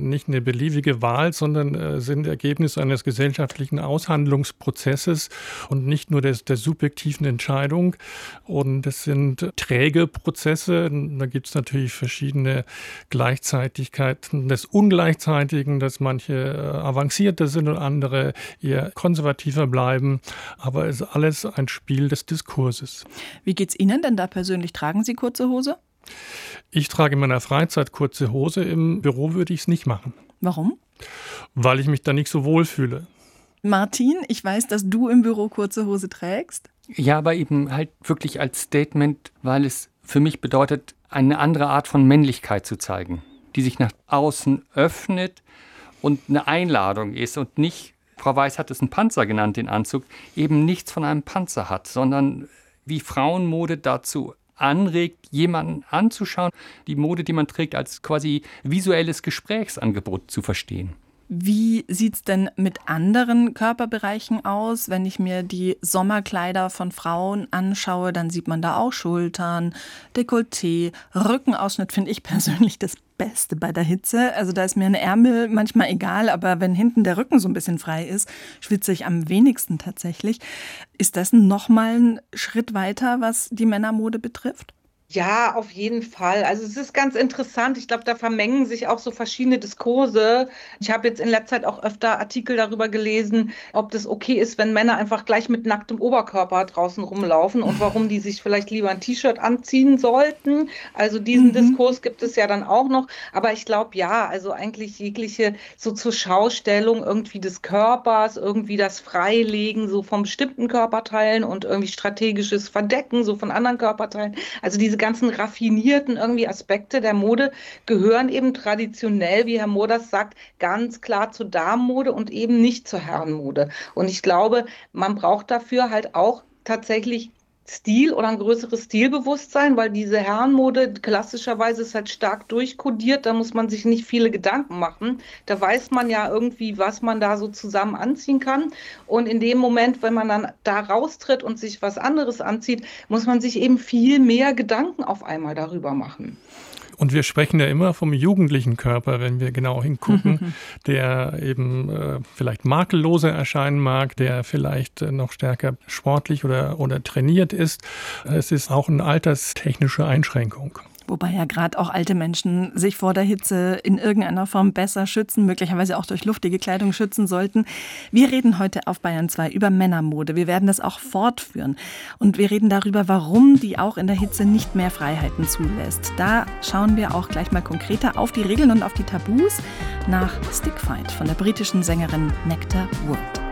nicht eine beliebige Wahl, sondern sind Ergebnis eines gesellschaftlichen Aushandlungsprozesses und nicht nur der subjektiven Entscheidung. Und es sind träge Prozesse. Da gibt es natürlich verschiedene Gleichzeitigkeiten des Ungleichzeitigen, dass manche avancierter sind und andere eher konservativer bleiben. Aber es ist alles ein Spiel des Diskurses. Wie geht's Ihnen denn da persönlich? Tragen Sie kurze Hose? Ich trage in meiner Freizeit kurze Hose. Im Büro würde ich es nicht machen. Warum? Weil ich mich da nicht so wohl fühle. Martin, ich weiß, dass du im Büro kurze Hose trägst. Ja, aber eben halt wirklich als Statement, weil es für mich bedeutet, eine andere Art von Männlichkeit zu zeigen, die sich nach außen öffnet und eine Einladung ist und nicht, Frau Weiß hat es einen Panzer genannt, den Anzug, eben nichts von einem Panzer hat, sondern wie Frauenmode dazu anregt, jemanden anzuschauen, die Mode, die man trägt, als quasi visuelles Gesprächsangebot zu verstehen. Wie sieht es denn mit anderen Körperbereichen aus? Wenn ich mir die Sommerkleider von Frauen anschaue, dann sieht man da auch Schultern, Dekolleté, Rückenausschnitt finde ich persönlich das Beste bei der Hitze. Also da ist mir ein Ärmel manchmal egal, aber wenn hinten der Rücken so ein bisschen frei ist, schwitze ich am wenigsten tatsächlich. Ist das nochmal ein Schritt weiter, was die Männermode betrifft? Ja, auf jeden Fall. Also es ist ganz interessant. Ich glaube, da vermengen sich auch so verschiedene Diskurse. Ich habe jetzt in letzter Zeit auch öfter Artikel darüber gelesen, ob das okay ist, wenn Männer einfach gleich mit nacktem Oberkörper draußen rumlaufen und warum die sich vielleicht lieber ein T-Shirt anziehen sollten. Also diesen Diskurs gibt es ja dann auch noch. Aber ich glaube, ja, also eigentlich jegliche so zur Schaustellung irgendwie des Körpers, irgendwie das Freilegen so von bestimmten Körperteilen und irgendwie strategisches Verdecken so von anderen Körperteilen. Also diese ganzen raffinierten irgendwie Aspekte der Mode gehören eben traditionell, wie Herr Moders sagt, ganz klar zur Damenmode und eben nicht zur Herrenmode. Und ich glaube, man braucht dafür halt auch tatsächlich Stil oder ein größeres Stilbewusstsein, weil diese Herrenmode klassischerweise ist halt stark durchkodiert, da muss man sich nicht viele Gedanken machen. Da weiß man ja irgendwie, was man da so zusammen anziehen kann. Und in dem Moment, wenn man dann da raustritt und sich was anderes anzieht, muss man sich eben viel mehr Gedanken auf einmal darüber machen. Und wir sprechen ja immer vom jugendlichen Körper, wenn wir genau hingucken, der eben vielleicht makelloser erscheinen mag, der vielleicht noch stärker sportlich oder trainiert ist. Es ist auch eine alterstechnische Einschränkung. Wobei ja gerade auch alte Menschen sich vor der Hitze in irgendeiner Form besser schützen, möglicherweise auch durch luftige Kleidung schützen sollten. Wir reden heute auf Bayern 2 über Männermode. Wir werden das auch fortführen. Und wir reden darüber, warum die auch in der Hitze nicht mehr Freiheiten zulässt. Da schauen wir auch gleich mal konkreter auf die Regeln und auf die Tabus nach Stickfight von der britischen Sängerin Nectar Wood.